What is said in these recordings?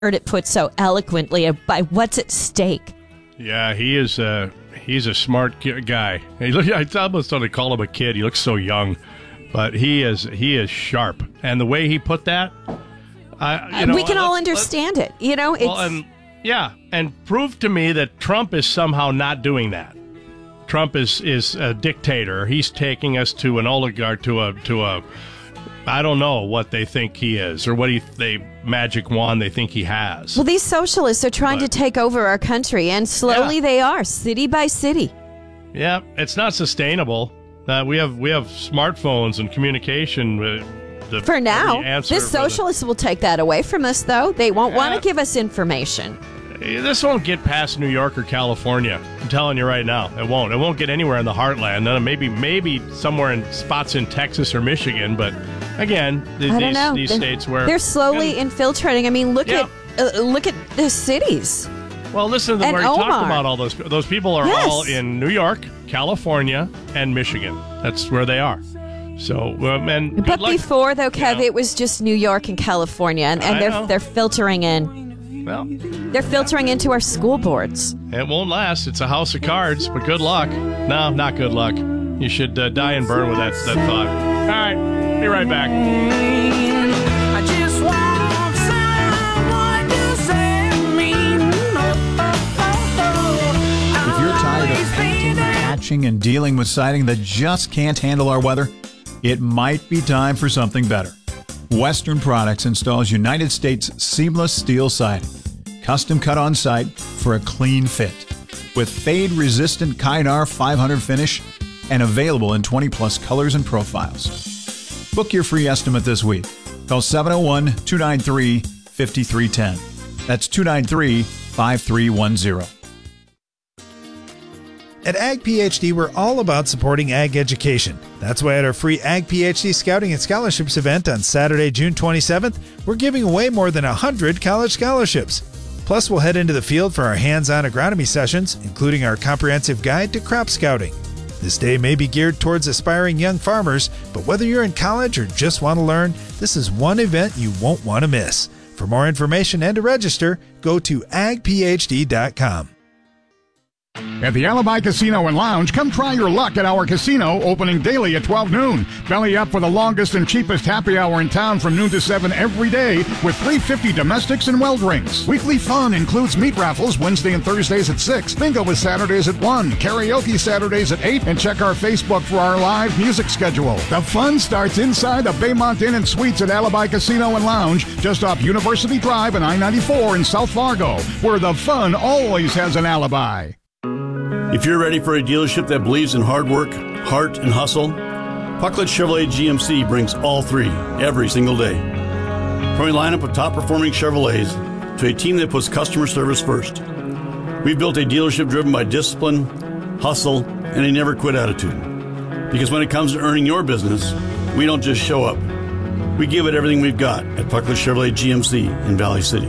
heard it put so eloquently by what's at stake. Yeah, he's a smart guy. I almost want to call him a kid. He looks so young, but he is sharp. And the way he put that, we can all understand it. And prove to me that Trump is somehow not doing that. Trump is a dictator. He's taking us to an oligarch, to a I don't know what they think he is or what they magic wand they think he has. Well, these socialists are trying to take over our country, and slowly they are, city by city. Yeah, it's not sustainable. We have smartphones and communication. For now, this socialist will take that away from us, though. They won't want to give us information. This won't get past New York or California. I'm telling you right now, it won't. It won't get anywhere in the heartland. Maybe somewhere in spots in Texas or Michigan. But again, these states where they're slowly infiltrating. I mean, look at the cities. Well, listen to where he talked about all those people are all in New York, California, and Michigan. That's where they are. So, but before though, Kev, it was just New York and California, and they're filtering in. Well, they're filtering into our school boards. It won't last. It's a house of cards, but good luck. No, not good luck. You should die and burn with that thought. All right, be right back. I just want someone to save me. If you're tired of painting, patching, and dealing with siding that just can't handle our weather, it might be time for something better. Western Products installs United States seamless steel siding, custom cut on site for a clean fit, with fade-resistant Kynar 500 finish and available in 20-plus colors and profiles. Book your free estimate this week. Call 701-293-5310. That's 293-5310. At Ag PhD, we're all about supporting ag education. That's why at our free Ag PhD Scouting and Scholarships event on Saturday, June 27th, we're giving away more than 100 college scholarships. Plus, we'll head into the field for our hands-on agronomy sessions, including our comprehensive guide to crop scouting. This day may be geared towards aspiring young farmers, but whether you're in college or just want to learn, this is one event you won't want to miss. For more information and to register, go to agphd.com. At the Alibi Casino and Lounge, come try your luck at our casino, opening daily at 12 noon. Belly up for the longest and cheapest happy hour in town from noon to 7 every day with $3.50 domestics and well drinks. Weekly fun includes meat raffles Wednesday and Thursdays at 6. Bingo with Saturdays at 1. Karaoke Saturdays at 8. And check our Facebook for our live music schedule. The fun starts inside the Baymont Inn and Suites at Alibi Casino and Lounge, just off University Drive and I-94 in South Fargo, where the fun always has an alibi. If you're ready for a dealership that believes in hard work, heart, and hustle, Pucklet Chevrolet GMC brings all three every single day. From a lineup of top-performing Chevrolets to a team that puts customer service first, we've built a dealership driven by discipline, hustle, and a never-quit attitude. Because when it comes to earning your business, we don't just show up. We give it everything we've got at Pucklet Chevrolet GMC in Valley City.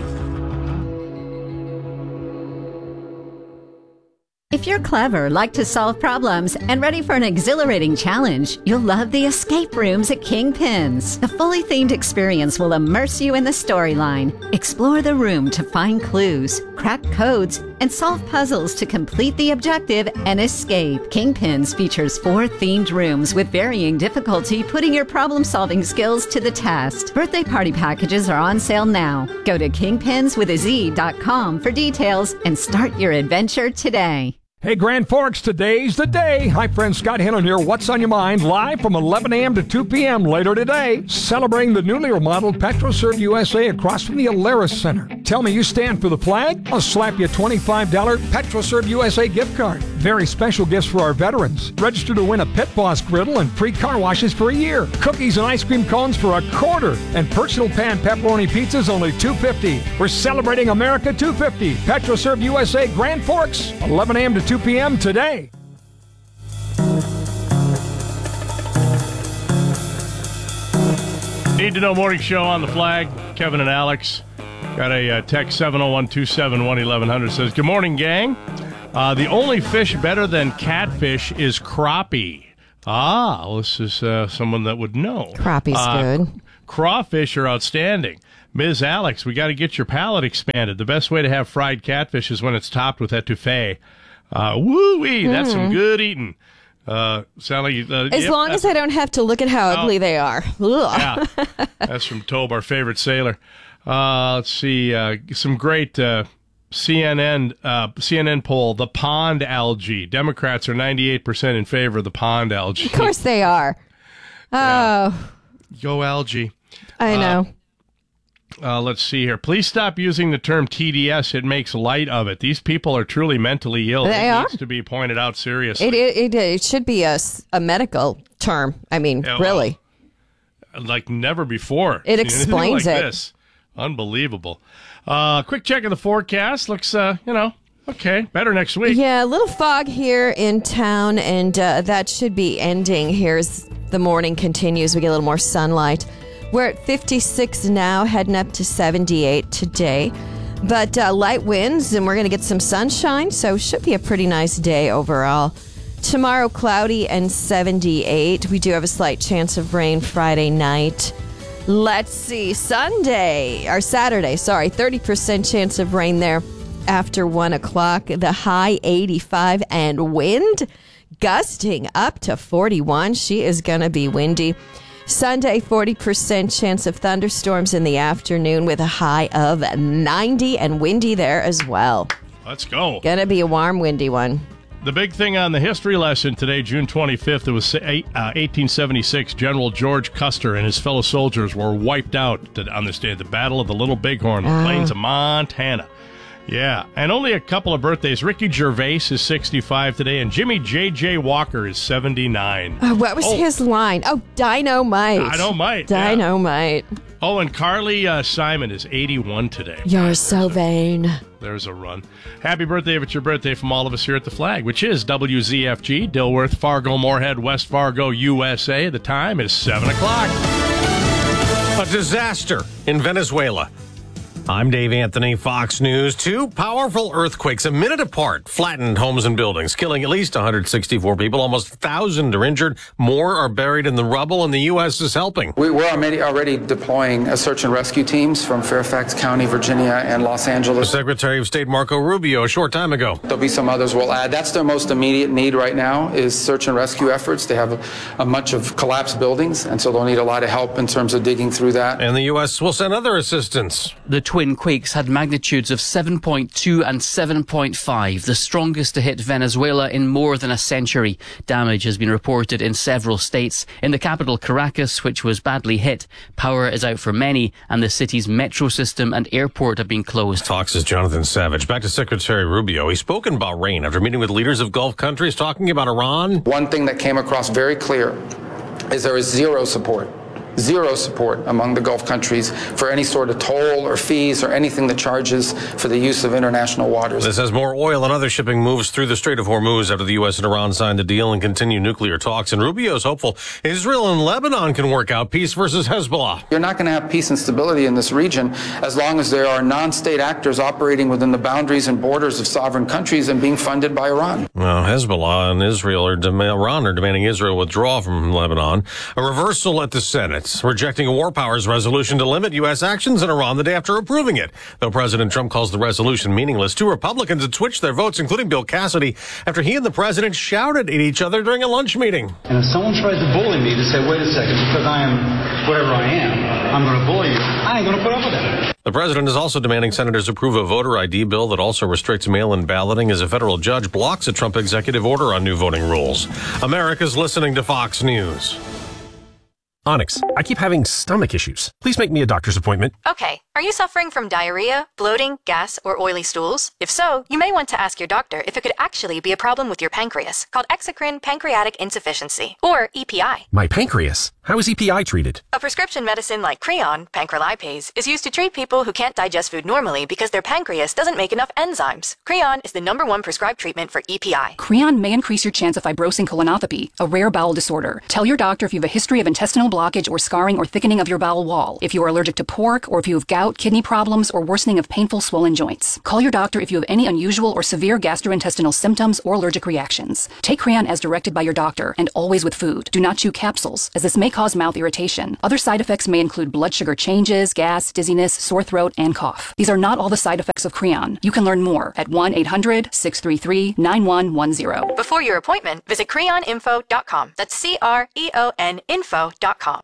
If you're clever, like to solve problems, and ready for an exhilarating challenge, you'll love the escape rooms at Kingpins. The fully themed experience will immerse you in the storyline. Explore the room to find clues, crack codes, and solve puzzles to complete the objective and escape. Kingpins features 4 themed rooms with varying difficulty, putting your problem-solving skills to the test. Birthday party packages are on sale now. Go to kingpinswithaz.com for details and start your adventure today. Hey, Grand Forks, today's the day. Hi, friends. Scott Hannon here. What's on your mind? Live from 11 a.m. to 2 p.m. later today. Celebrating the newly remodeled PetroServe USA across from the Alaris Center. Tell me you stand for the flag? I'll slap you a $25 PetroServe USA gift card. Very special gifts for our veterans. Register to win a Pit Boss griddle and free car washes for a year. Cookies and ice cream cones for $1.25. And personal pan pepperoni pizzas only $2.50. We're celebrating America $2.50. PetroServe USA Grand Forks, 11 a.m. to 2 p.m. today. Need to Know Morning Show on the flag. Kevin and Alex. Got a text 701-271-1100 says, good morning, gang. The only fish better than catfish is crappie. Well, this is someone that would know. Crappie's good. Crawfish are outstanding. Ms. Alex, we got to get your palate expanded. The best way to have fried catfish is when it's topped with etouffee. Woo-wee, that's some good eating. Sound like as long as I don't have to look at how ugly they are. Yeah, that's from Tobe, our favorite sailor. Let's see, some great CNN poll. The pond algae. Democrats are 98% in favor of the pond algae. Of course they are. Oh, go algae. I know. Let's see here. Please stop using the term TDS. It makes light of it. These people are truly mentally ill. They It are. needs to be pointed out seriously. It should be a medical term. I mean, really. Like never before. It explains like it. This. Unbelievable. Quick check of the forecast. Looks, okay. Better next week. Yeah, a little fog here in town, and that should be ending here as the morning continues. We get a little more sunlight. We're at 56 now, heading up to 78 today. But light winds, and we're going to get some sunshine, so it should be a pretty nice day overall. Tomorrow, cloudy and 78. We do have a slight chance of rain Friday night. Let's see, Saturday, 30% chance of rain there after 1 o'clock. The high 85 and wind gusting up to 41. She is going to be windy. Sunday, 40% chance of thunderstorms in the afternoon with a high of 90 and windy there as well. Let's go. Gonna be a warm, windy one. The big thing on the history lesson today, June 25th, it was 1876. General George Custer and his fellow soldiers were wiped out on this day, the Battle of the Little Bighorn, the plains of Montana. Yeah, and only a couple of birthdays. Ricky Gervais is 65 today, and Jimmy J.J. Walker is 79. What was his line? Oh, Dynamite. Dynamite. Dynamite. Yeah. Oh, and Carly Simon is 81 today. You're so vain. There's a run. Happy birthday if it's your birthday from all of us here at The Flag, which is WZFG, Dilworth, Fargo, Moorhead, West Fargo, USA. The time is 7 o'clock. A disaster in Venezuela. I'm Dave Anthony, Fox News. 2 powerful earthquakes a minute apart flattened homes and buildings, killing at least 164 people. Almost 1,000 are injured. More are buried in the rubble, and the U.S. is helping. We're already deploying search and rescue teams from Fairfax County, Virginia, and Los Angeles. The Secretary of State Marco Rubio a short time ago. There'll be some others we'll add. That's their most immediate need right now is search and rescue efforts. They have a bunch of collapsed buildings, and so they'll need a lot of help in terms of digging through that. And the U.S. will send other assistance. The twin quakes had magnitudes of 7.2 and 7.5, the strongest to hit Venezuela in more than a century. Damage has been reported in several states. In the capital, Caracas, which was badly hit, power is out for many, and the city's metro system and airport have been closed. Fox's Jonathan Savage. Back to Secretary Rubio. He spoke in Bahrain after meeting with leaders of Gulf countries talking about Iran. One thing that came across very clear is there is zero support among the Gulf countries for any sort of toll or fees or anything that charges for the use of international waters. This has more oil and other shipping moves through the Strait of Hormuz after the U.S. and Iran signed the deal and continue nuclear talks. And Rubio's hopeful Israel and Lebanon can work out peace versus Hezbollah. You're not going to have peace and stability in this region as long as there are non-state actors operating within the boundaries and borders of sovereign countries and being funded by Iran. Well, Hezbollah and Iran are demanding Israel withdraw from Lebanon. A reversal at the Senate, rejecting a war powers resolution to limit U.S. actions in Iran the day after approving it. Though President Trump calls the resolution meaningless, 2 Republicans had switched their votes, including Bill Cassidy, after he and the president shouted at each other during a lunch meeting. And if someone tries to bully me to say, wait a second, because I am whatever I am, I'm going to bully you, I ain't going to put up with that. The president is also demanding senators approve a voter ID bill that also restricts mail-in balloting as a federal judge blocks a Trump executive order on new voting rules. America's listening to Fox News. Onyx, I keep having stomach issues. Please make me a doctor's appointment. Okay. Are you suffering from diarrhea, bloating, gas, or oily stools? If so, you may want to ask your doctor if it could actually be a problem with your pancreas, called exocrine pancreatic insufficiency, or EPI. My pancreas? How is EPI treated? A prescription medicine like Creon, pancrelipase, is used to treat people who can't digest food normally because their pancreas doesn't make enough enzymes. Creon is the #1 prescribed treatment for EPI. Creon may increase your chance of fibrosing colonopathy, a rare bowel disorder. Tell your doctor if you have a history of intestinal blockage or scarring or thickening of your bowel wall, if you are allergic to pork, or if you have gout, kidney problems, or worsening of painful swollen joints. Call your doctor if you have any unusual or severe gastrointestinal symptoms or allergic reactions. Take Creon as directed by your doctor and always with food. Do not chew capsules, as this may cause mouth irritation. Other side effects may include blood sugar changes, gas, dizziness, sore throat, and cough. These are not all the side effects of Creon. You can learn more at 1-800-633-9110. Before your appointment, visit creoninfo.com. That's CREON info.com.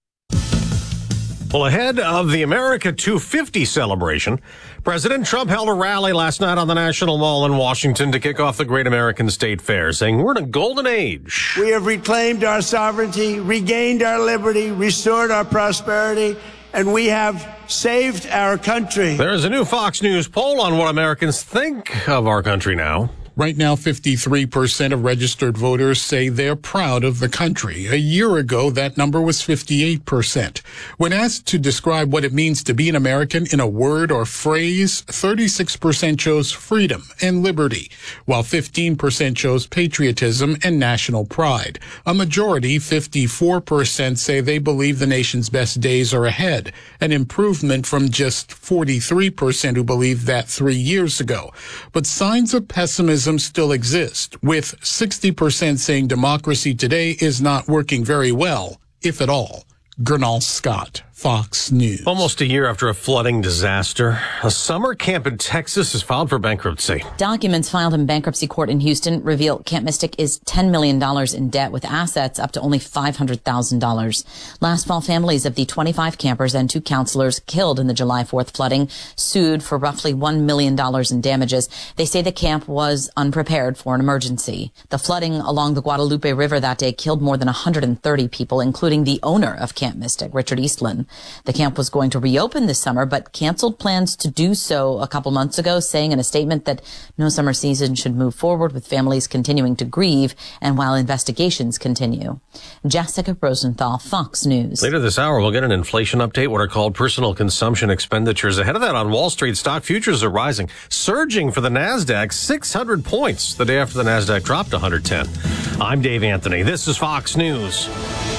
Well, ahead of the America 250 celebration, President Trump held a rally last night on the National Mall in Washington to kick off the Great American State Fair, saying we're in a golden age. We have reclaimed our sovereignty, regained our liberty, restored our prosperity, and we have saved our country. There's a new Fox News poll on what Americans think of our country now. Right now, 53% of registered voters say they're proud of the country. A year ago, that number was 58%. When asked to describe what it means to be an American in a word or phrase, 36% chose freedom and liberty, while 15% chose patriotism and national pride. A majority, 54%, say they believe the nation's best days are ahead, an improvement from just 43% who believed that 3 years ago. But signs of pessimism still exist, with 60% saying democracy today is not working very well, if at all. Gernal Scott, Fox News. Almost a year after a flooding disaster, a summer camp in Texas has filed for bankruptcy. Documents filed in bankruptcy court in Houston reveal Camp Mystic is $10 million in debt with assets up to only $500,000. Last fall, families of the 25 campers and 2 counselors killed in the July 4th flooding sued for roughly $1 million in damages. They say the camp was unprepared for an emergency. The flooding along the Guadalupe River that day killed more than 130 people, including the owner of Camp Mystic, Richard Eastland. The camp was going to reopen this summer, but canceled plans to do so a couple months ago, saying in a statement that no summer season should move forward with families continuing to grieve and while investigations continue. Jessica Rosenthal, Fox News. Later this hour, we'll get an inflation update, what are called personal consumption expenditures. Ahead of that, on Wall Street, stock futures are rising, surging for the NASDAQ 600 points the day after the NASDAQ dropped 110. I'm Dave Anthony. This is Fox News.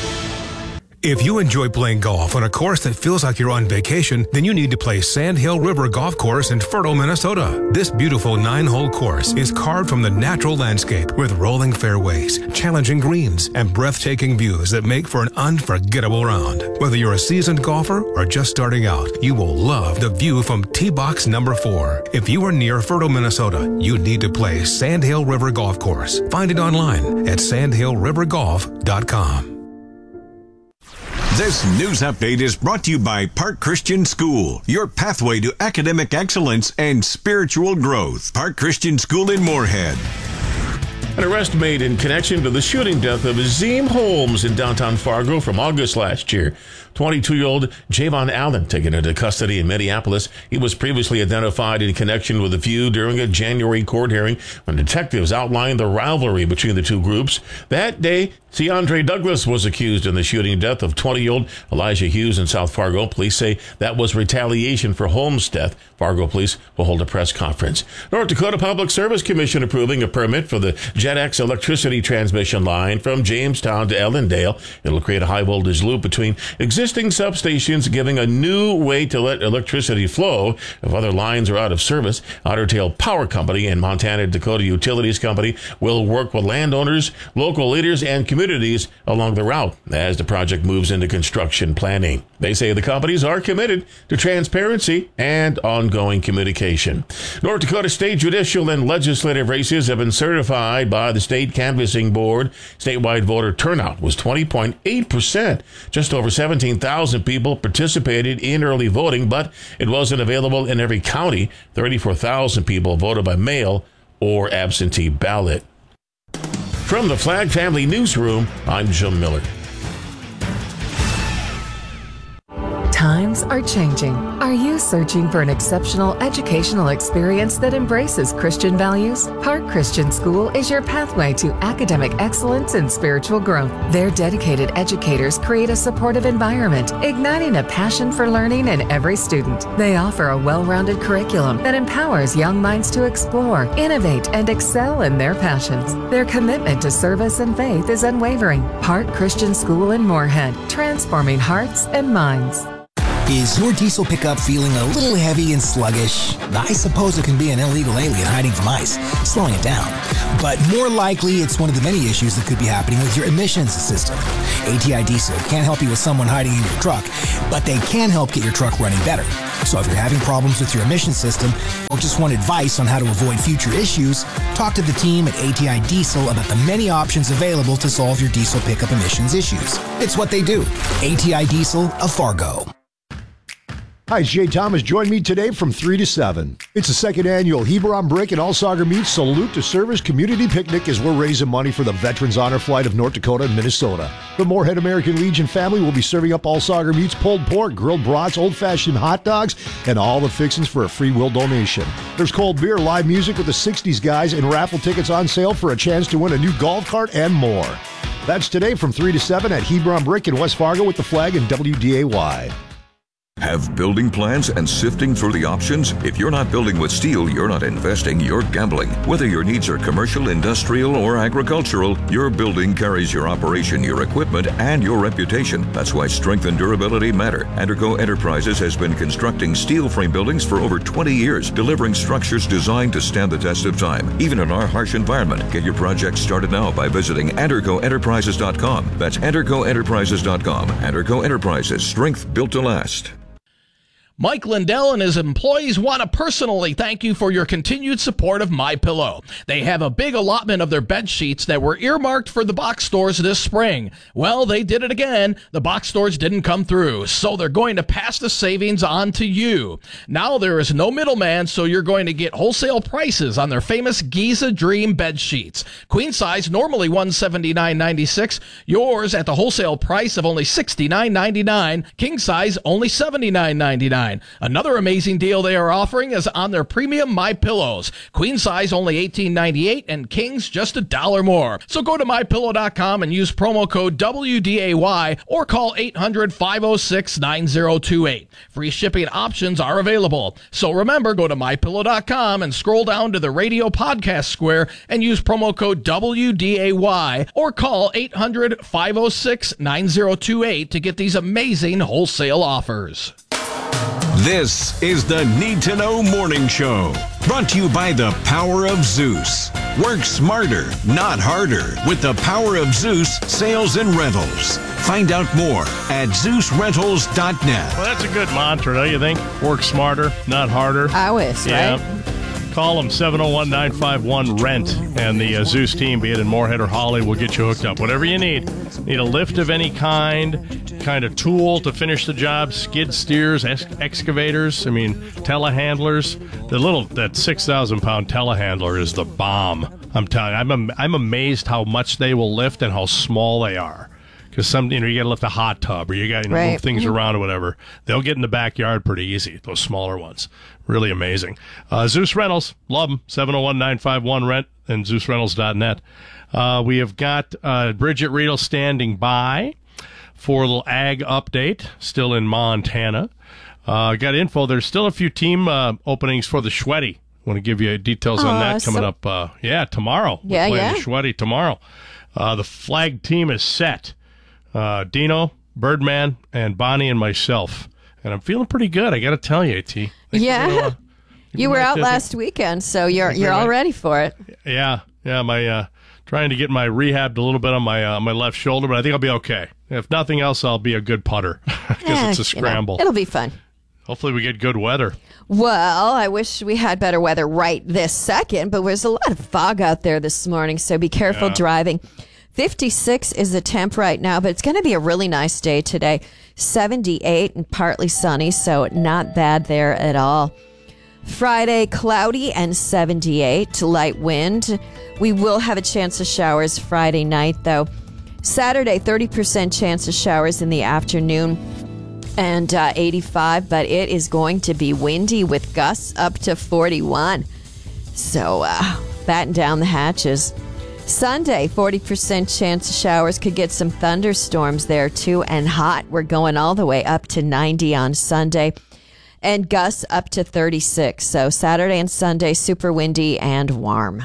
If you enjoy playing golf on a course that feels like you're on vacation, then you need to play Sand Hill River Golf Course in Fertile, Minnesota. This beautiful 9-hole course is carved from the natural landscape with rolling fairways, challenging greens, and breathtaking views that make for an unforgettable round. Whether you're a seasoned golfer or just starting out, you will love the view from Tee Box number 4. If you are near Fertile, Minnesota, you need to play Sand Hill River Golf Course. Find it online at sandhillrivergolf.com. This news update is brought to you by Park Christian School, your pathway to academic excellence and spiritual growth. Park Christian School in Moorhead. An arrest made in connection to the shooting death of Azim Holmes in downtown Fargo from August last year. 22-year-old Javon Allen taken into custody in Minneapolis. He was previously identified in connection with the feud during a January court hearing when detectives outlined the rivalry between the two groups. That day, Keandre Douglas was accused in the shooting death of 20-year-old Elijah Hughes in South Fargo. Police say that was retaliation for Holmes' death. Fargo police will hold a press conference. North Dakota Public Service Commission approving a permit for the JetX electricity transmission line from Jamestown to Ellendale. It'll create a high-voltage loop between existing substations, giving a new way to let electricity flow if other lines are out of service. Otter Tail Power Company and Montana Dakota Utilities Company will work with landowners, local leaders, and communities along the route as the project moves into construction planning. They say the companies are committed to transparency and ongoing communication. North Dakota state judicial and legislative races have been certified by the state canvassing board. Statewide voter turnout was 20.8%. Just over 17,000 people participated in early voting, but it wasn't available in every county. 34,000 people voted by mail or absentee ballot. From the Flag Family Newsroom, I'm Jim Miller. Times are changing. Are you searching for an exceptional educational experience that embraces Christian values? Park Christian School is your pathway to academic excellence and spiritual growth. Their dedicated educators create a supportive environment, igniting a passion for learning in every student. They offer a well-rounded curriculum that empowers young minds to explore, innovate, and excel in their passions. Their commitment to service and faith is unwavering. Park Christian School in Moorhead, transforming hearts and minds. Is your diesel pickup feeling a little heavy and sluggish? I suppose it can be an illegal alien hiding from ICE, slowing it down. But more likely, it's one of the many issues that could be happening with your emissions system. ATI Diesel can't help you with someone hiding in your truck, but they can help get your truck running better. So if you're having problems with your emission system or just want advice on how to avoid future issues, talk to the team at ATI Diesel about the many options available to solve your diesel pickup emissions issues. It's what they do. ATI Diesel of Fargo. Hi, it's Jay Thomas. Join me today from 3 to 7. It's the second annual Hebron Brick and All Sauger Meats Salute to Service Community Picnic as we're raising money for the Veterans Honor Flight of North Dakota and Minnesota. The Moorhead American Legion family will be serving up All Sauger Meats, pulled pork, grilled brats, old-fashioned hot dogs, and all the fixings for a free will donation. There's cold beer, live music with the 60s guys, and raffle tickets on sale for a chance to win a new golf cart and more. That's today from 3 to 7 at Hebron Brick in West Fargo with the flag and WDAY. Have building plans and sifting through the options? If you're not building with steel, you're not investing, you're gambling. Whether your needs are commercial, industrial, or agricultural, your building carries your operation, your equipment, and your reputation. That's why strength and durability matter. Anderco Enterprises has been constructing steel frame buildings for over 20 years, delivering structures designed to stand the test of time, even in our harsh environment. Get your project started now by visiting AndercoEnterprises.com. That's AndercoEnterprises.com. Anderco Enterprises, strength built to last. Mike Lindell and his employees want to personally thank you for your continued support of MyPillow. They have a big allotment of their bed sheets that were earmarked for the box stores this spring. Well, they did it again. The box stores didn't come through, so they're going to pass the savings on to you. Now there is no middleman, so you're going to get wholesale prices on their famous Giza Dream bed sheets. Queen size, normally $179.96. Yours at the wholesale price of only $69.99. King size, only $79.99. Another amazing deal they are offering is on their premium MyPillows. Queen size only $18.98 and kings just $1 more. So go to MyPillow.com and use promo code WDAY or call 800-506-9028. Free shipping options are available. So remember, go to MyPillow.com and scroll down to the radio podcast square and use promo code WDAY or call 800-506-9028 to get these amazing wholesale offers. This is the Need to Know Morning Show, brought to you by the Power of Zeus. Work smarter, not harder, with the Power of Zeus sales and rentals. Find out more at ZeusRentals.net. Well, that's a good mantra, don't you think? Work smarter, not harder. I wish, right? Call them 701-951-RENT, and the Zeus team, be it in Moorhead or Holly, will get you hooked up. Whatever you need. Need a lift of any kind of tool to finish the job, skid steers, excavators, telehandlers. That 6,000-pound telehandler is the bomb. I'm telling you, I'm amazed how much they will lift and how small they are. Because you got to lift a hot tub or you got to move things around or whatever. They'll get in the backyard pretty easy, those smaller ones. Really amazing. Zeus Rentals, love them. 701-951-RENT and ZeusRentals.net. We have got Bridget Riedel standing by for a little ag update, still in Montana. Got info. There's still a few team openings for the Schweddy. Want to give you details on that coming up. Tomorrow. We're playing the Schweddy tomorrow. The flag team is set. Dino, Birdman, and Bonnie and myself. And I'm feeling pretty good, I got to tell you, AT. Yeah. You were out last weekend, so you're all ready for it. Yeah. My trying to get my rehabbed a little bit on my left shoulder, but I think I'll be okay. If nothing else, I'll be a good putter because it's a scramble. It'll be fun. Hopefully we get good weather. Well, I wish we had better weather right this second, but there's a lot of fog out there this morning, so be careful driving. 56 is the temp right now, but it's going to be a really nice day today. 78 and partly sunny, so not bad there at all. Friday, cloudy and 78, light wind. We will have a chance of showers Friday night, though. Saturday, 30% chance of showers in the afternoon. And 85, but it is going to be windy with gusts up to 41. So batten down the hatches. Sunday, 40% chance of showers. Could get some thunderstorms there too, and hot. We're going all the way up to 90 on Sunday, and gusts up to 36. So Saturday and Sunday, super windy and warm.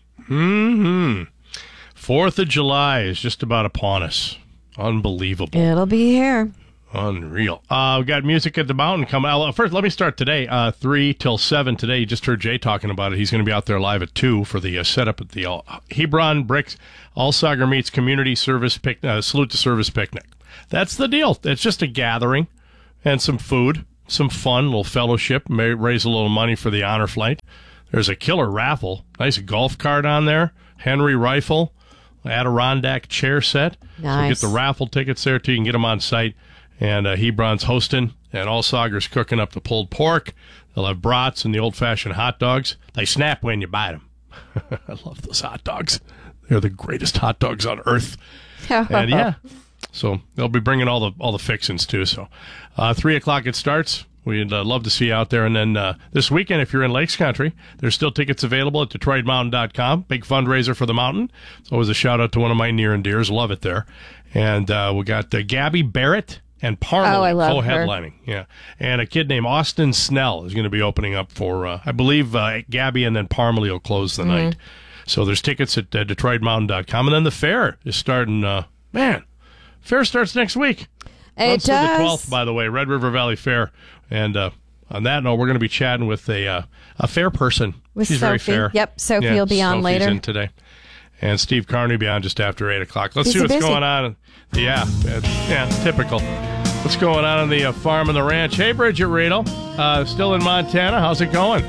4th of July is just about upon us. Unbelievable. It'll be here. Unreal. We've got music at the mountain coming out. First, let me start today, 3 till 7 today. You just heard Jay talking about it. He's going to be out there live at 2 for the setup at the Hebron Bricks All-Sauger Meets Community Service Salute to Service Picnic. That's the deal. It's just a gathering and some food, some fun, a little fellowship, may raise a little money for the honor flight. There's a killer raffle. Nice golf cart on there, Henry rifle, Adirondack chair set. Nice. So get the raffle tickets there, too. You can get them on site. And Hebron's hosting, and All-Sauger's cooking up the pulled pork. They'll have brats and the old-fashioned hot dogs. They snap when you bite them. I love those hot dogs. They're the greatest hot dogs on earth. And yeah, so they'll be bringing all the fixings too. So 3 o'clock it starts. We'd love to see you out there. And then this weekend, if you're in Lakes Country, there's still tickets available at DetroitMountain.com. Big fundraiser for the mountain. It's always a shout-out to one of my near and dears. Love it there. And we got Gabby Barrett and Parmalee co-headlining. Yeah. And a kid named Austin Snell is going to be opening up for, I believe, Gabby, and then Parmalee will close the night. So there's tickets at DetroitMountain.com. And then the fair is starting, fair starts next week. It does. The 12th, by the way, Red River Valley Fair. And on that note, we're going to be chatting with a fair person. With She's Sophie. very fair. Yep, Sophie will be on Sophie's later. In today. And Steve Carney will be on just after 8 o'clock. Let's He's see what's busy. going on. Yeah, typical. What's going on the farm and the ranch? Hey, Bridget Riedel, still in Montana. How's it going?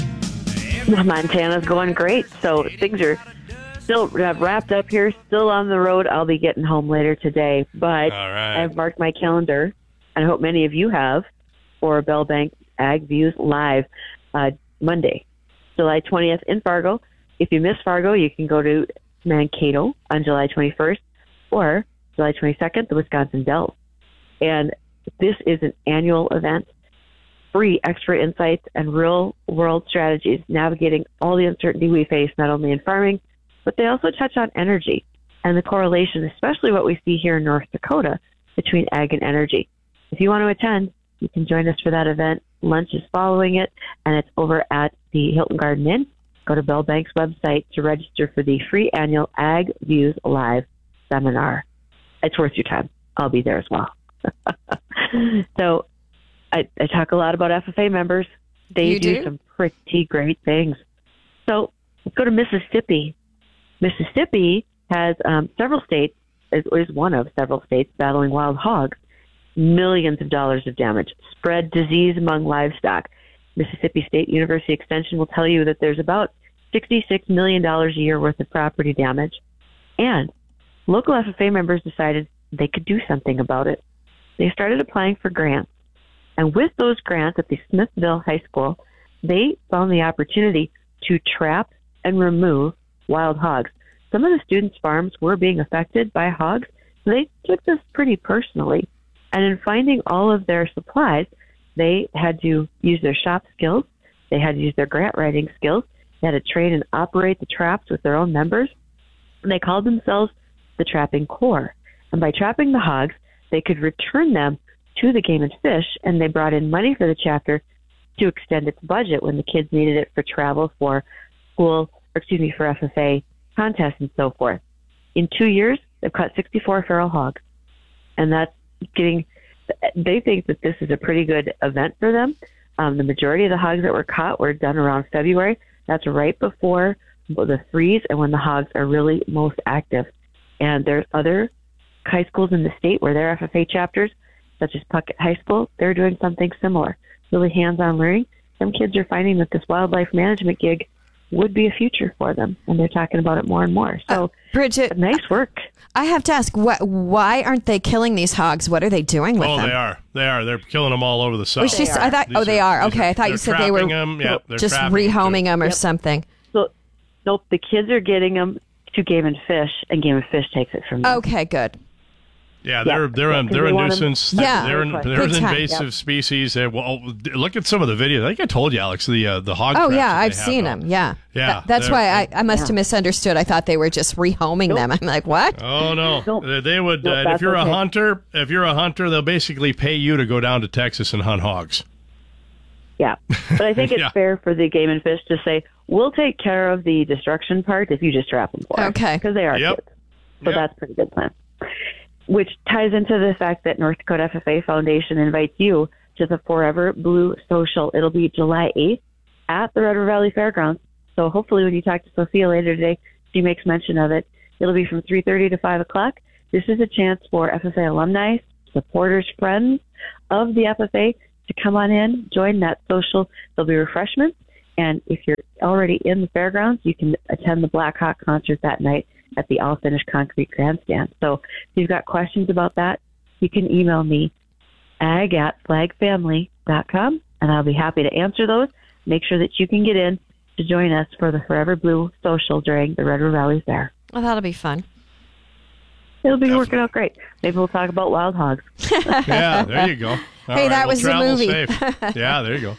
Montana's going great. So things are still wrapped up here, still on the road. I'll be getting home later today. But I've marked my calendar, and I hope many of you have, for Bell Bank Ag Views Live Monday, July 20th in Fargo. If you miss Fargo, you can go to Mankato on July 21st or July 22nd, the Wisconsin Dells. And this is an annual event, free extra insights and real-world strategies navigating all the uncertainty we face, not only in farming, but they also touch on energy and the correlation, especially what we see here in North Dakota, between ag and energy. If you want to attend, you can join us for that event. Lunch is following it, and it's over at the Hilton Garden Inn. Go to Bell Bank's website to register for the free annual Ag Views Live seminar. It's worth your time. I'll be there as well. So I talk a lot about FFA members. They do some pretty great things. So let's go to Mississippi. Mississippi has several states, is one of several states battling wild hogs. Millions of dollars of damage, spread disease among livestock. Mississippi State University Extension will tell you that there's about $66 million a year worth of property damage. And local FFA members decided they could do something about it. They started applying for grants. And with those grants at the Smithville High School, they found the opportunity to trap and remove wild hogs. Some of the students' farms were being affected by hogs, so they took this pretty personally. And in finding all of their supplies, they had to use their shop skills. They had to use their grant writing skills. They had to train and operate the traps with their own members. And they called themselves the Trapping Corps. And by trapping the hogs, they could return them to the Game and Fish, and they brought in money for the chapter to extend its budget when the kids needed it for travel, for for FFA contests and so forth. In 2 years, they've caught 64 feral hogs. And that's they think that this is a pretty good event for them. The majority of the hogs that were caught were done around February. That's right before the freeze and when the hogs are really most active. And there's other high schools in the state where their FFA chapters, such as Puckett High School, they're doing something similar. Really hands-on learning. Some kids are finding that this wildlife management gig would be a future for them, and they're talking about it more and more. So, Bridget, nice work. I have to ask, why aren't they killing these hogs? What are they doing with them? They are. They're killing them all over the south. I thought. They are. Okay, I thought you said they were just rehoming them or something. So, nope. The kids are getting them to Game and Fish, and Game and Fish takes it from them. Okay, good. Yeah, they're a nuisance. Yeah, they're an invasive species. Well, look at some of the videos. I think I told you, Alex, the hog. Oh yeah, I've seen them. Yeah, yeah. That's why I must have misunderstood. I thought they were just rehoming them. I'm like, what? Oh no, they would. If you're a hunter, they'll basically pay you to go down to Texas and hunt hogs. Yeah, but I think it's fair for the Game and Fish to say we'll take care of the destruction part if you just trap them for us. Okay, because they are kids. So that's a pretty good plan. Which ties into the fact that North Dakota FFA Foundation invites you to the Forever Blue Social. It'll be July 8th at the Red River Valley Fairgrounds. So hopefully when you talk to Sophia later today, she makes mention of it. It'll be from 3:30 to 5 o'clock. This is a chance for FFA alumni, supporters, friends of the FFA to come on in, join that social. There'll be refreshments. And if you're already in the fairgrounds, you can attend the Black Hawk concert that night at the All Finished Concrete Grandstand. So if you've got questions about that, you can email me, ag@flagfamily.com, and I'll be happy to answer those. Make sure that you can get in to join us for the Forever Blue Social during the Red River Valley Fair. Well, that'll be fun. It'll be working out great. Maybe we'll talk about wild hogs. Yeah, there you go. All right, that was the movie. Safe. Yeah, there you go.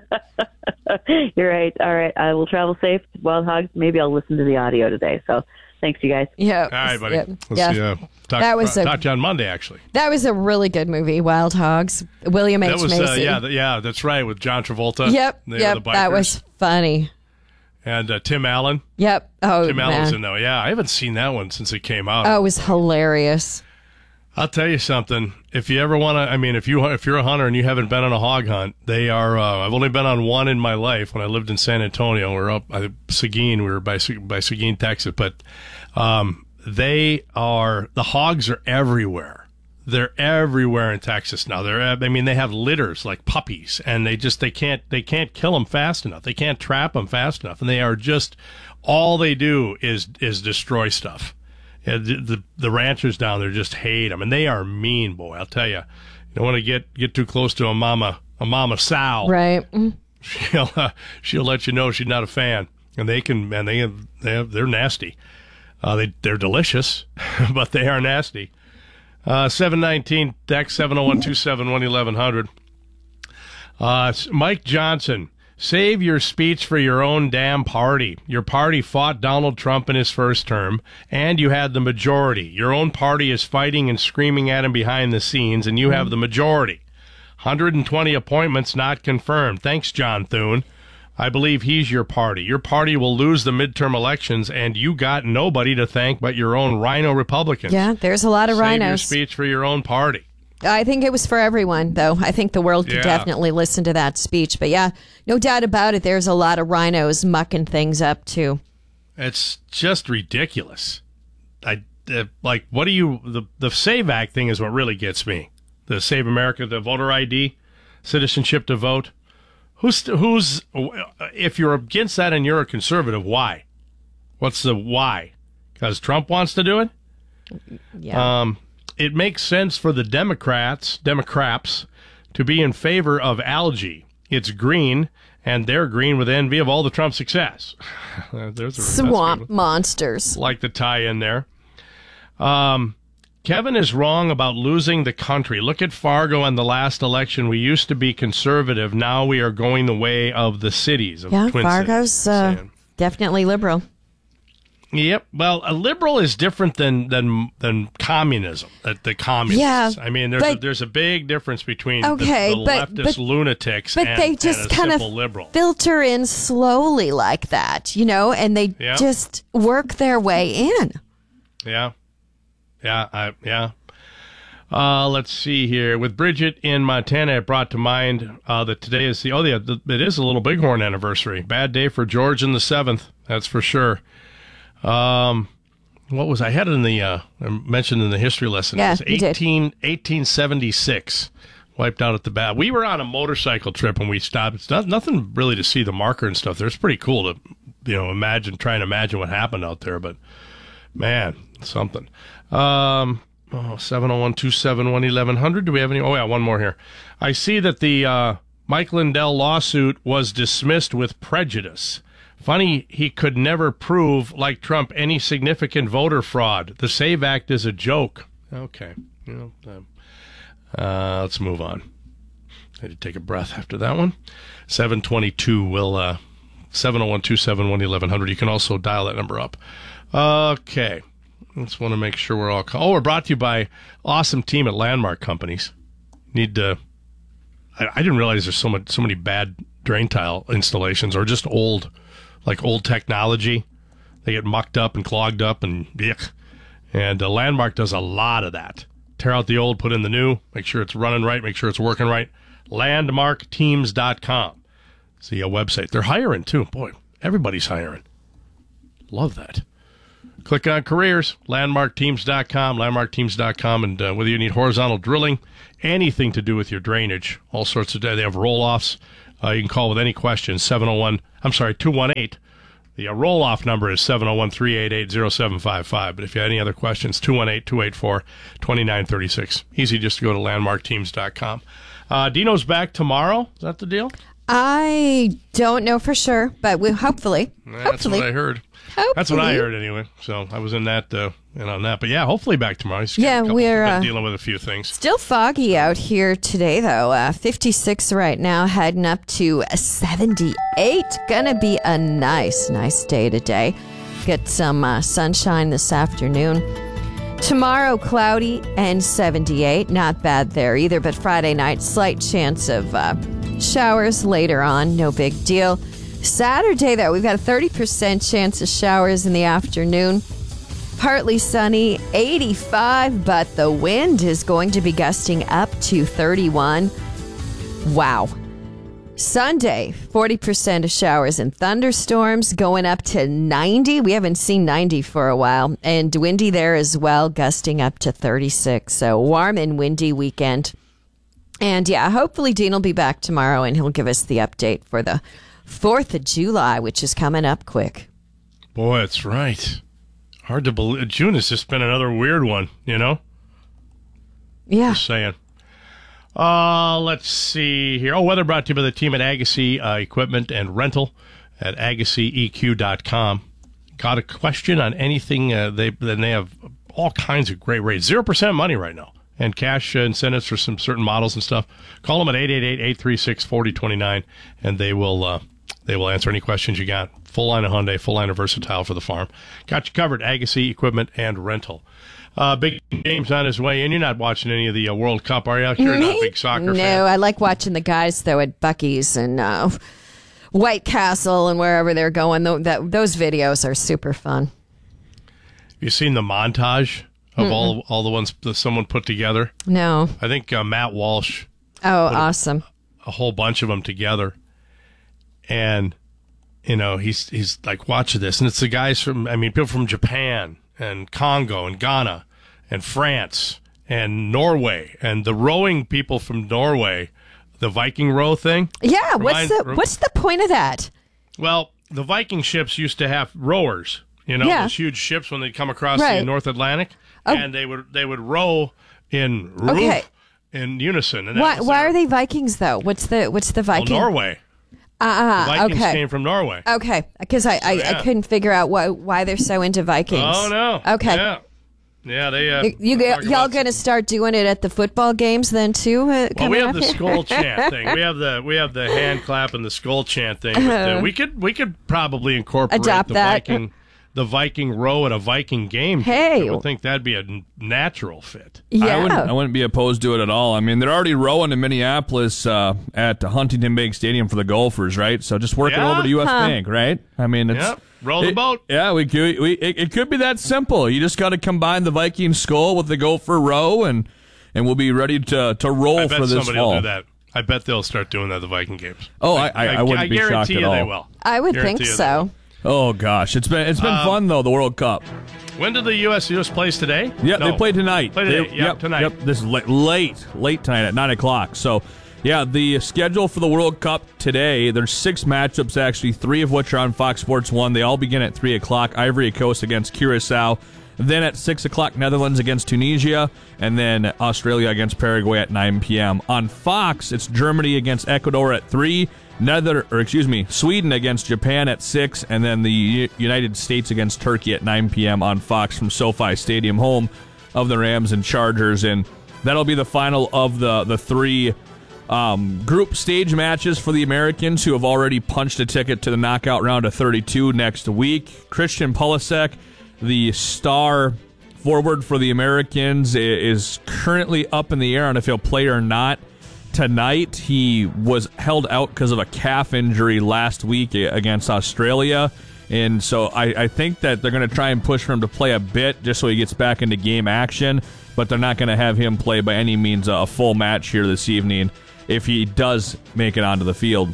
You're right. All right, I will travel safe. Wild hogs. Maybe I'll listen to the audio today. So thanks, you guys. Yeah. All right, buddy. Yeah. Let's talk to you on Monday, actually. That was a really good movie, Wild Hogs. William H. Macy. Yeah, that's right, with John Travolta. Yep. The That was funny. And Tim Allen. Yep. Oh, Tim Allen's in there. Yeah, I haven't seen that one since it came out. Oh, it was hilarious. I'll tell you something. If you ever want to, if you're a hunter and you haven't been on a hog hunt, they are. I've only been on one in my life when I lived in San Antonio. We were up by Seguin. We were by Seguin, Texas. But the hogs are everywhere. They're everywhere in Texas now. They have litters like puppies, and they can't kill them fast enough. They can't trap them fast enough, and they are just all they do is destroy stuff. The ranchers down there just hate them, and they are mean, boy. I'll tell you. You don't want to get too close to a mama sow, right? She'll let you know she's not a fan, and they're nasty. They're delicious, but they are nasty. 719 Dex 701-271-1100. Mike Johnson, save your speech for your own damn party. Your party fought Donald Trump in his first term, and you had the majority. Your own party is fighting and screaming at him behind the scenes, and you have the majority. 120 appointments not confirmed. Thanks, John Thune. I believe he's your party. Your party will lose the midterm elections, and you got nobody to thank but your own rhino Republicans. Yeah, there's a lot of rhinos. Save your speech for your own party. I think it was for everyone, though. I think the world could definitely listen to that speech. But yeah, no doubt about it, there's a lot of rhinos mucking things up, too. It's just ridiculous. The SAVE Act thing is what really gets me. The Save America, the voter ID, citizenship to vote. Who's if you're against that and you're a conservative, why? What's the why? Because Trump wants to do it? Yeah. It makes sense for the Democrats to be in favor of algae. It's green, and they're green with envy of all the Trump success. There's swamp monsters. Like the tie in there. Kevin is wrong about losing the country. Look at Fargo and the last election. We used to be conservative. Now we are going the way of the cities. Of Twin Fargo's Cities, definitely liberal. Yep. Well, a liberal is different than communism. The communists. Yeah. I mean, there's a big difference between the leftist lunatics and they just a kind simple of liberal. Filter in slowly like that, and they just work their way in. Yeah. Yeah. Let's see here. With Bridget in Montana, it brought to mind that today is it is a Little Bighorn anniversary. Bad day for George and the 7th, that's for sure. What was I had it I mentioned in the history lesson? Yeah, it was 1876. Wiped out at the bat. We were on a motorcycle trip when we stopped. It's nothing really to see the marker and stuff there. It's pretty cool to try and imagine what happened out there. But man, something. 701-271-1100. Do we have any? Oh, yeah, one more here. I see that the Mike Lindell lawsuit was dismissed with prejudice. Funny, he could never prove, like Trump, any significant voter fraud. The SAVE Act is a joke. Okay. Let's move on. I had to take a breath after that one. 722 will 701-271-1100. You can also dial that number up. Okay. Just want to make sure we're all... we're brought to you by awesome team at Landmark Companies. Need to... I didn't realize there's so many bad drain tile installations, or just old technology. They get mucked up and clogged up and yuck. And Landmark does a lot of that. Tear out the old, put in the new, make sure it's running right, make sure it's working right. Landmarkteams.com. See a website. They're hiring too. Boy, everybody's hiring. Love that. Click on careers, landmarkteams.com, landmarkteams.com, and whether you need horizontal drilling, anything to do with your drainage, all sorts of, they have roll-offs. You can call with any questions, 218. The roll-off number is 701-388-0755, but if you have any other questions, 218-284-2936. Easy just to go to landmarkteams.com. Dino's back tomorrow. Is that the deal? I don't know for sure, but hopefully. That's what I heard. That's what I heard anyway. So I was in that and on that. But yeah, hopefully back tomorrow. We're dealing with a few things. Still foggy out here today, though. 56 right now, heading up to 78. Gonna be a nice day today. Get some sunshine this afternoon. Tomorrow, cloudy and 78. Not bad there either, but Friday night, slight chance of showers later on. No big deal. Saturday, though, we've got a 30% chance of showers in the afternoon. Partly sunny, 85, but the wind is going to be gusting up to 31. Wow. Sunday, 40% of showers and thunderstorms, going up to 90. We haven't seen 90 for a while. And windy there as well, gusting up to 36. So warm and windy weekend. And yeah, hopefully Dean will be back tomorrow and he'll give us the update for the 4th of July, which is coming up quick. Boy, that's right. Hard to believe. June has just been another weird one, you know? Yeah. Just saying. Let's see here. Weather brought to you by the team at Agassi Equipment and Rental at AgassiEQ.com. Got a question on anything? They have all kinds of great rates. 0% money right now. And cash incentives for some certain models and stuff. Call them at 888-836-4029, and they will answer any questions you got. Full line of Hyundai, full line of Versatile for the farm. Got you covered. Agassi Equipment and Rental. Big game's on his way in. You're not watching any of the World Cup, are you? You're not a big soccer fan. No, I like watching the guys, though, at Buc-ee's and White Castle and wherever they're going. Those videos are super fun. Have you seen the montage of all the ones that someone put together? No. I think Matt Walsh. Oh, awesome. A whole bunch of them together. And, you know, he's like, watch this. And it's the guys people from Japan and Congo and Ghana and France and Norway and the rowing people from Norway, the Viking row thing. Yeah, what's the point of that? Well, the Viking ships used to have rowers, those huge ships when they'd come across the North Atlantic, and they would row in unison. And why are they Vikings though? What's the Viking? Well, Norway. The Vikings came from Norway. Okay, because I couldn't figure out why they're so into Vikings. Oh no. Okay. Yeah, they. Y'all going to start doing it at the football games then too? Well, we have the skull chant thing. We have the hand clap and the skull chant thing. But, we could probably incorporate the Viking row at a Viking game. Hey, I would think that'd be a natural fit. Yeah. I wouldn't be opposed to it at all. I mean, they're already rowing in Minneapolis at Huntington Bank Stadium for the golfers, right? So just work it over to U.S. Bank, right? I mean, it's roll the boat. Yeah, it could be that simple. You just got to combine the Viking skull with the gopher row, and we'll be ready to roll for this fall. I bet somebody will do that. I bet they'll start doing that at the Viking games. Oh, I wouldn't be shocked at all. I guarantee you they will. I would think so. Oh gosh, it's been fun though, the World Cup. When did the U.S. plays today? Yeah, they play tonight. Tonight. Yep, this is late tonight at 9 o'clock. So, yeah, the schedule for the World Cup today, there's 6 matchups actually, 3 of which are on Fox Sports 1. They all begin at 3 o'clock. Ivory Coast against Curacao. Then at 6 o'clock, Netherlands against Tunisia. And then Australia against Paraguay at 9 p.m. On Fox, it's Germany against Ecuador at 3. Sweden against Japan at 6, and then the United States against Turkey at 9 p.m. on Fox from SoFi Stadium home. of the Rams and Chargers, and that'll be the final of the three group stage matches for the Americans, who have already punched a ticket to the knockout round of 32 next week. Christian Pulisic, the star forward for the Americans, is currently up in the air on if he'll play or not tonight. He was held out because of a calf injury last week against Australia, and so I think that they're going to try and push for him to play a bit just so he gets back into game action, but they're not going to have him play by any means a full match here this evening if he does make it onto the field.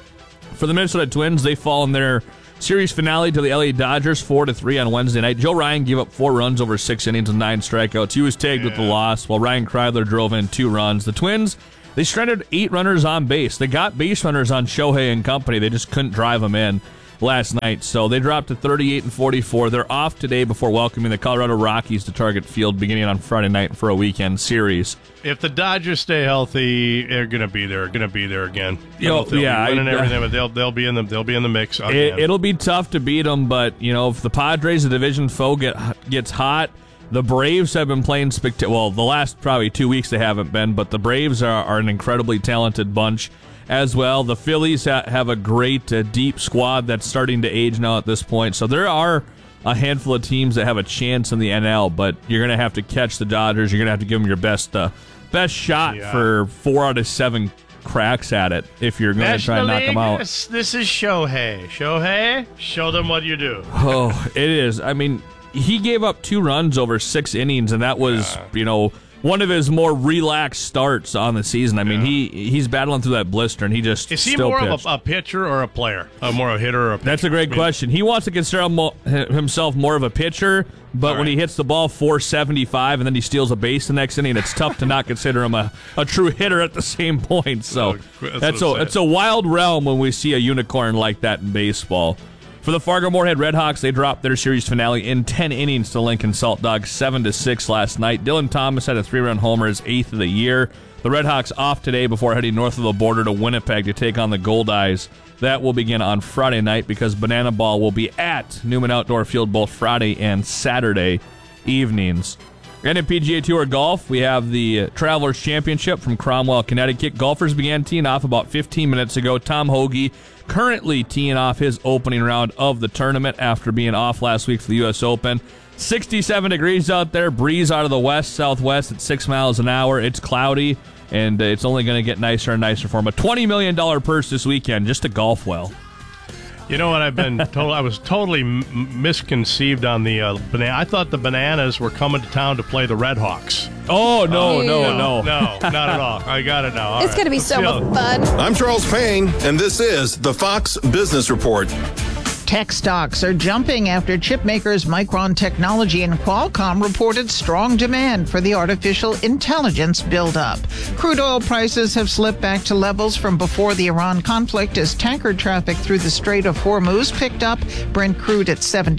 For the Minnesota Twins, they fall in their series finale to the LA Dodgers 4-3 on Wednesday night. Joe Ryan gave up 4 runs over 6 innings with 9 strikeouts. He was tagged with the loss, while Ryan Kreidler drove in 2 runs. The Twins, they stranded 8 runners on base. They got base runners on Shohei and company. They just couldn't drive them in last night. So they dropped to 38-44. They're off today before welcoming the Colorado Rockies to Target Field beginning on Friday night for a weekend series. If the Dodgers stay healthy, they're going to be there. Going to be there again. They'll be winning everything, but they'll be in the mix. It'll be tough to beat them, but if the Padres, the division foe, gets hot. The Braves have been playing spectacular. Well, the last probably 2 weeks they haven't been, but the Braves are an incredibly talented bunch as well. The Phillies have a great deep squad that's starting to age now at this point. So there are a handful of teams that have a chance in the NL, but you're going to have to catch the Dodgers. You're going to have to give them your best shot for 4 out of 7 cracks at it if you're going to try and knock them out. This is Shohei. Shohei, show them what you do. Oh, it is. I mean, he gave up 2 runs over 6 innings, and that was, one of his more relaxed starts on the season. I mean, he's battling through that blister, and he just is he still more pitched. of a pitcher or a player? More a hitter or a pitcher? That's a great question. He wants to consider himself more of a pitcher, but when he hits the ball 475 and then he steals a base the next inning, it's tough to not consider him a true hitter at the same point. So it's a wild realm when we see a unicorn like that in baseball. For the Fargo-Moorhead Redhawks, they dropped their series finale in 10 innings to Lincoln Salt Dogs 7-6 last night. Dylan Thomas had a 3-run homer, his 8th of the year. The Redhawks off today before heading north of the border to Winnipeg to take on the Goldeyes. That will begin on Friday night because Banana Ball will be at Newman Outdoor Field both Friday and Saturday evenings. And in PGA Tour Golf, we have the Travelers Championship from Cromwell, Connecticut. Golfers began teeing off about 15 minutes ago. Tom Hoagie currently teeing off his opening round of the tournament after being off last week for the U.S. Open. 67 degrees out there, breeze out of the west-southwest at 6 miles an hour. It's cloudy, and it's only going to get nicer and nicer for him. A $20 million purse this weekend just to golf well. You know what I've been told? I was totally misconceived on the banana. I thought the Bananas were coming to town to play the Redhawks. Oh, no, No, not at all. I got it now. It's going to be so much fun. I'm Charles Payne, and this is the Fox Business Report. Tech stocks are jumping after chip makers Micron Technology and Qualcomm reported strong demand for the artificial intelligence buildup. Crude oil prices have slipped back to levels from before the Iran conflict as tanker traffic through the Strait of Hormuz picked up. Brent crude at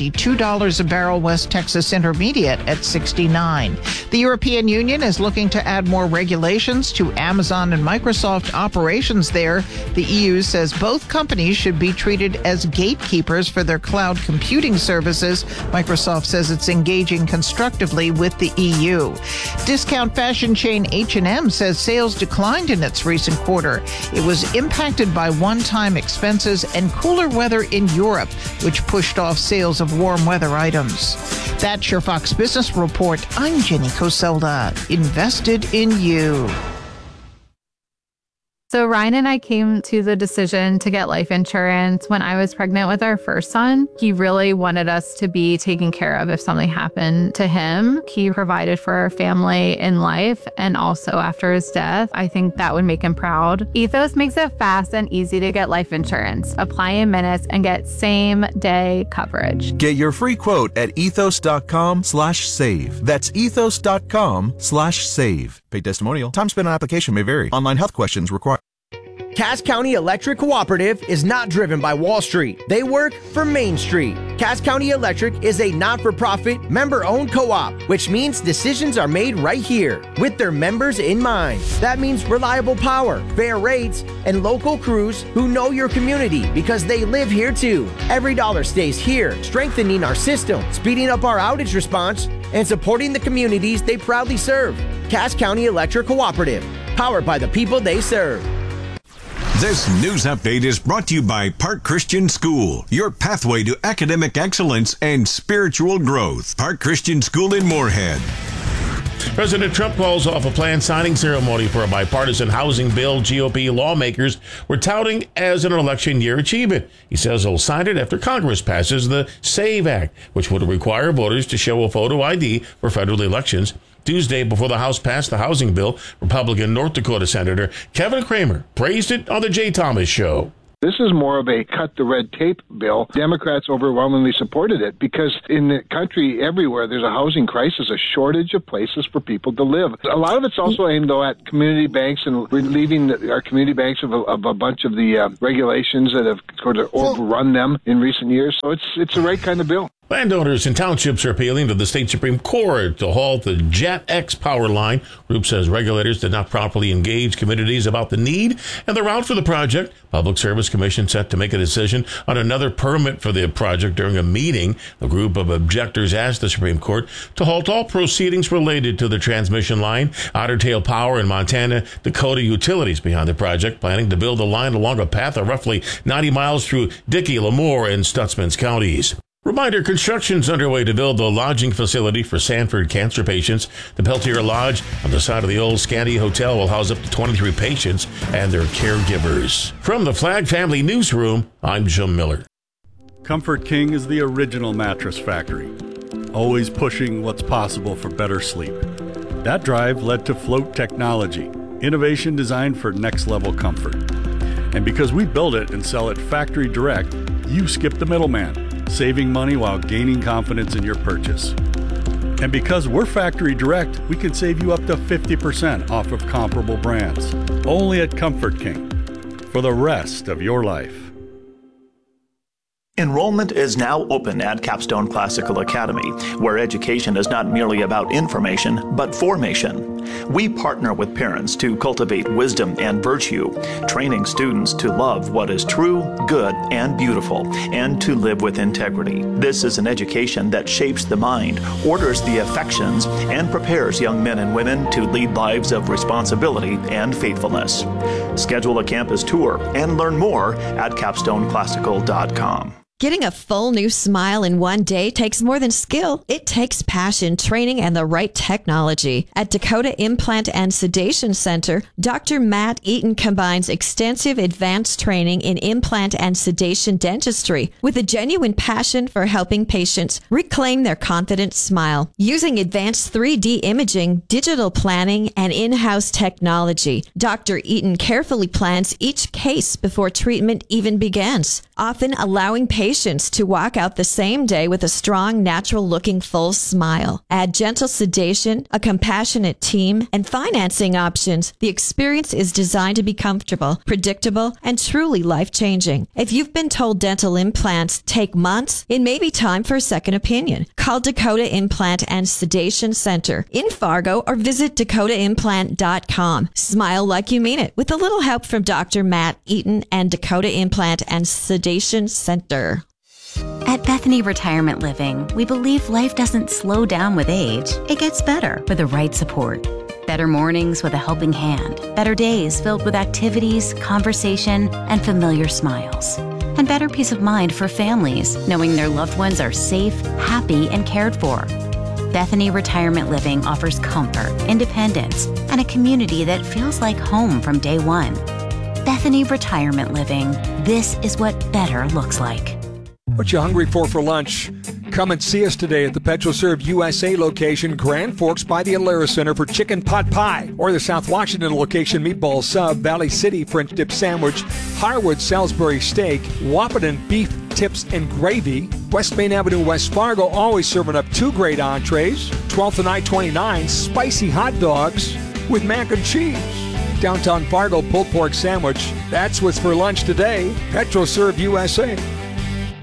$72 a barrel, West Texas Intermediate at $69. The European Union is looking to add more regulations to Amazon and Microsoft operations there. The EU says both companies should be treated as gatekeepers for their cloud computing services. Microsoft says it's engaging constructively with the EU. Discount fashion chain H&M says sales declined in its recent quarter. It was impacted by one-time expenses and cooler weather in Europe, which pushed off sales of warm weather items. That's your Fox Business Report. I'm Jenny Coselda. Invested in you. So Ryan and I came to the decision to get life insurance when I was pregnant with our first son. He really wanted us to be taken care of if something happened to him. He provided for our family in life and also after his death. I think that would make him proud. Ethos makes it fast and easy to get life insurance. Apply in minutes and get same-day coverage. Get your free quote at ethos.com/save. That's ethos.com/save. Paid testimonial. Time spent on application may vary. Online health questions required. Cass County Electric Cooperative is not driven by Wall Street. They work for Main Street. Cass County Electric is a not-for-profit, member-owned co-op, which means decisions are made right here with their members in mind. That means reliable power, fair rates, and local crews who know your community because they live here too. Every dollar stays here, strengthening our system, speeding up our outage response, and supporting the communities they proudly serve. Cass County Electric Cooperative, powered by the people they serve. This news update is brought to you by Park Christian School, your pathway to academic excellence and spiritual growth. Park Christian School in Moorhead. President Trump calls off a planned signing ceremony for a bipartisan housing bill GOP lawmakers were touting as an election year achievement. He says he'll sign it after Congress passes the SAVE Act, which would require voters to show a photo ID for federal elections. Tuesday, before the House passed the housing bill, Republican North Dakota Senator Kevin Cramer praised it on the Jay Thomas Show. This is more of a cut the red tape bill. Democrats overwhelmingly supported it because in the country everywhere there's a housing crisis, a shortage of places for people to live. A lot of it's also aimed, though, at community banks and relieving our community banks of a bunch of the regulations that have sort of overrun them in recent years. So it's the right kind of bill. Landowners and townships are appealing to the state Supreme Court to halt the Jet-X power line. Group says regulators did not properly engage communities about the need and the route for the project. Public Service Commission set to make a decision on another permit for the project during a meeting. The group of objectors asked the Supreme Court to halt all proceedings related to the transmission line. Otter Tail Power and Montana Dakota Utilities behind the project, planning to build a line along a path of roughly 90 miles through Dickey, Lemoore, and Stutzman's counties. Reminder, construction's underway to build the lodging facility for Sanford cancer patients. The Peltier Lodge on the side of the old Scandy Hotel will house up to 23 patients and their caregivers. From the Flag Family Newsroom, I'm Jim Miller. Comfort King is the original mattress factory, always pushing what's possible for better sleep. That drive led to Float Technology, innovation designed for next-level comfort. And because we build it and sell it factory direct, you skip the middleman, saving money while gaining confidence in your purchase. And because we're factory direct, we can save you up to 50% off of comparable brands. Only at Comfort King, for the rest of your life. Enrollment is now open at Capstone Classical Academy, where education is not merely about information, but formation. We partner with parents to cultivate wisdom and virtue, training students to love what is true, good, and beautiful, and to live with integrity. This is an education that shapes the mind, orders the affections, and prepares young men and women to lead lives of responsibility and faithfulness. Schedule a campus tour and learn more at capstoneclassical.com. Getting a full new smile in one day takes more than skill. It takes passion, training, and the right technology. At Dakota Implant and Sedation Center, Dr. Matt Eaton combines extensive advanced training in implant and sedation dentistry with a genuine passion for helping patients reclaim their confident smile. Using advanced 3D imaging, digital planning, and in-house technology, Dr. Eaton carefully plans each case before treatment even begins, often allowing patients to walk out the same day with a strong, natural-looking full smile. Add gentle sedation, a compassionate team, and financing options. The experience is designed to be comfortable, predictable, and truly life-changing. If you've been told dental implants take months, it may be time for a second opinion. Call Dakota Implant and Sedation Center in Fargo or visit dakotaimplant.com. Smile like you mean it with a little help from Dr. Matt Eaton and Dakota Implant and Sedation Center. At Bethany Retirement Living, we believe life doesn't slow down with age. It gets better with the right support. Better mornings with a helping hand. Better days filled with activities, conversation, and familiar smiles. And better peace of mind for families, knowing their loved ones are safe, happy, and cared for. Bethany Retirement Living offers comfort, independence, and a community that feels like home from day one. Bethany Retirement Living. This is what better looks like. What you hungry for lunch? Come and see us today at the PetroServe USA location, Grand Forks by the Alara Center for chicken pot pie, or the South Washington location, meatball sub, Valley City French dip sandwich, Harwood Salisbury steak, Wahpeton beef tips and gravy, West Main Avenue, West Fargo, always serving up 2 great entrees, 12th and I-29, spicy hot dogs with mac and cheese. Downtown Fargo pulled pork sandwich. That's what's for lunch today. PetroServe USA.